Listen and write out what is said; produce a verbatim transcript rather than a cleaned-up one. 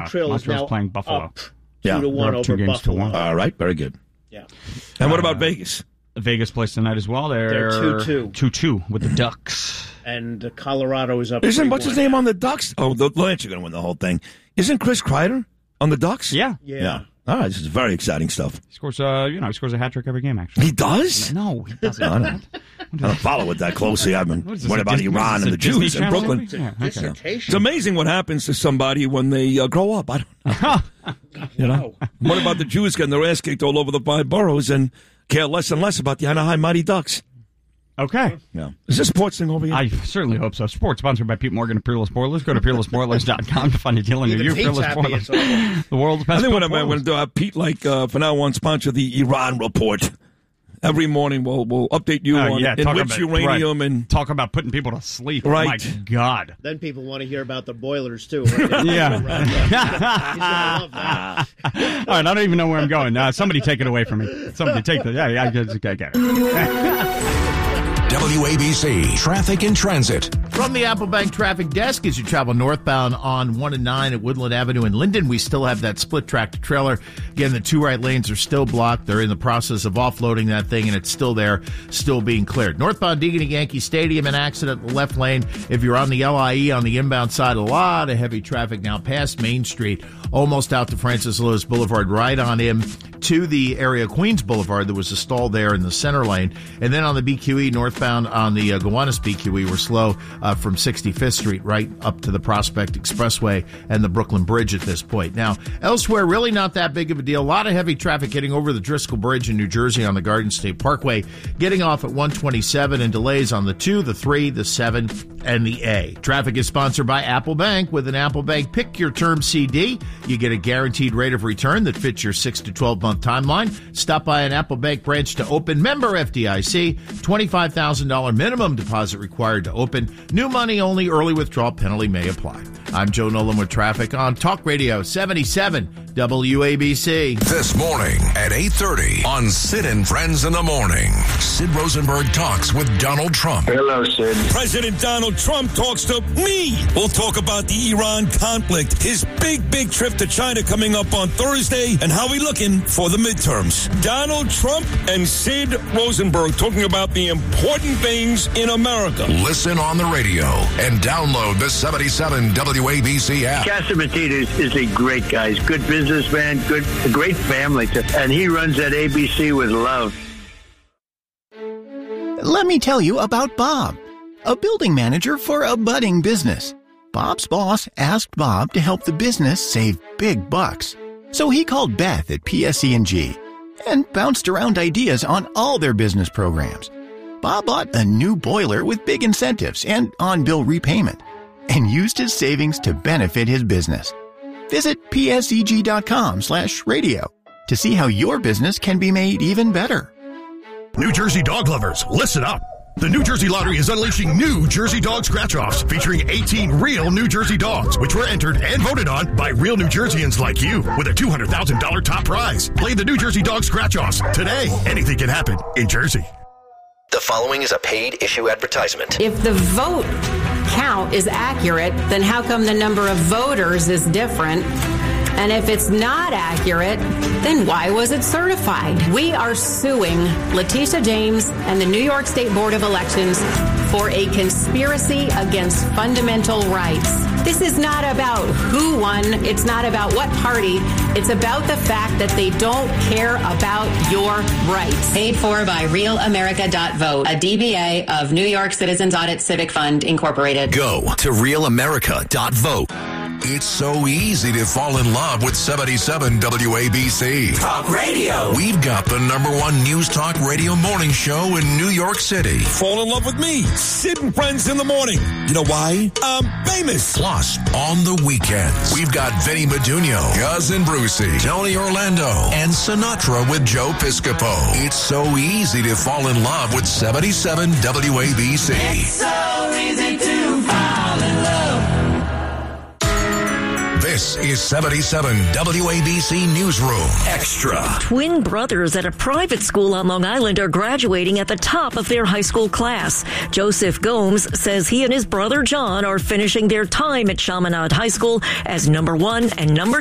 Trill is now playing Buffalo. Up two yeah. to one over two games Buffalo. To one. All right, very good. Yeah. And what Uh, about Vegas? Vegas plays tonight as well. They're two two. two two with the Ducks. And uh, Colorado is up. Isn't what's three one. his name on the Ducks? Oh, the Lance are going to win the whole thing. Isn't Chris Kreider on the Ducks? Yeah. Yeah. Yeah. All right, this is very exciting stuff. He scores, uh, you know, he scores a hat trick every game, actually. He does? No, he doesn't. I don't, I don't follow it that closely. I've been What is this, worried a about Disney- Iran is and this the a Disney Jews in Channel Brooklyn. movie? Yeah, okay. Dissertation. It's amazing what happens to somebody when they uh, grow up. I don't know. You know? What about the Jews getting their ass kicked all over the five boroughs and care less and less about the Anaheim Mighty Ducks? Okay. Yeah. Is this sports thing over here? I certainly hope so. Sports sponsored by Pete Morgan of Peerless Spoilers. Go to peerless spoilers dot com to find a deal near Even you. Pete's Peerless happy Spoilers. it's over. The world's best I think what spoilers. I'm going to do, uh, Pete, like, uh, for now on, sponsor the Iran Report. Every morning we'll, we'll update you Uh, on yeah, talk enriched about- uranium right. and... Talk about putting people to sleep. Right. Oh, my God. Then people want to hear about the boilers, too. Right? Yeah. He's going to love that. All right, I don't even know where I'm going. Uh, somebody take it away from me. Somebody take the... Yeah, yeah, I get, I get it. W A B C Traffic and Transit. From the Apple Bank traffic desk, as you travel northbound on one and nine at Woodland Avenue in Linden, we still have that split tractor trailer. Again, the two right lanes are still blocked. They're in the process of offloading that thing, and it's still there, still being cleared. Northbound Deegan Yankee Stadium, an accident in the left lane. If you're on the L I E on the inbound side, a lot of heavy traffic now past Main Street, almost out to Francis Lewis Boulevard, right on in to the area of Queens Boulevard. There was a stall there in the center lane. And then on the B Q E, northbound on the uh, Gowanus B Q E, we're slow uh, from sixty-fifth Street right up to the Prospect Expressway and the Brooklyn Bridge at this point. Now, elsewhere, really not that big of a deal. A lot of heavy traffic getting over the Driscoll Bridge in New Jersey on the Garden State Parkway, getting off at one twenty-seven, and delays on the two, the three, the seven, and the A. Traffic is sponsored by Apple Bank. With an Apple Bank Pick Your Term C D, you get a guaranteed rate of return that fits your six to twelve month timeline. Stop by an Apple Bank branch to open. Member F D I C, twenty-five thousand dollars minimum deposit required to open. New money only. Early withdrawal penalty may apply. I'm Joe Nolan with traffic on Talk Radio seventy-seven W A B C. This morning at eight thirty on Sid and Friends in the Morning. Sid Rosenberg talks with Donald Trump. Hello, Sid. President Donald Trump talks to me. We'll talk about the Iran conflict, his big, big trip to China coming up on Thursday, and how we looking for the midterms. Donald Trump and Sid Rosenberg talking about the important things in America. Listen on the radio and download the seventy-seven W A B C app. Casamatides is a great guy. He's a good businessman, good, a great family, and he runs that A B C with love. Let me tell you about Bob, a building manager for a budding business. Bob's boss asked Bob to help the business save big bucks. So he called Beth at P S E and G and bounced around ideas on all their business programs. Bob bought a new boiler with big incentives and on-bill repayment and used his savings to benefit his business. Visit pseg.com slash radio to see how your business can be made even better. New Jersey dog lovers, listen up. The New Jersey Lottery is unleashing new Jersey Dog Scratch-Offs featuring eighteen real New Jersey dogs, which were entered and voted on by real New Jerseyans like you with a two hundred thousand dollars top prize. Play the New Jersey Dog Scratch-Offs today. Anything can happen in Jersey. The following is a paid issue advertisement. If the vote count is accurate, then how come the number of voters is different? And if it's not accurate, then why was it certified? We are suing Letitia James and the New York State Board of Elections for a conspiracy against fundamental rights. This is not about who won. It's not about what party. It's about the fact that they don't care about your rights. Paid for by real america dot vote, a D B A of New York Citizens Audit Civic Fund, Incorporated. Go to real america dot vote. It's so easy to fall in love with seventy-seven W A B C. Talk radio. We've got the number one news talk radio morning show in New York City. Fall in love with me, Sid and Friends in the Morning. You know why? I'm famous. Plus, on the weekends, we've got Vinny Medugno, Cousin Brucey, Tony Orlando, and Sinatra with Joe Piscopo. It's so easy to fall in love with seventy-seven W A B C. It's so easy to fall in love. This is seventy-seven W A B C Newsroom Extra. Twin brothers at a private school on Long Island are graduating at the top of their high school class. Joseph Gomes says he and his brother John are finishing their time at Chaminade High School as number one and number